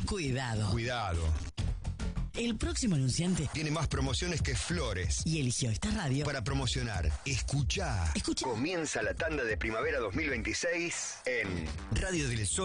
Cuidado. Cuidado. El próximo anunciante Tiene más promociones que flores. y eligió esta radio Para promocionar. Escuchá. Escucha. Comienza la tanda de primavera 2026 en Radio del Sol.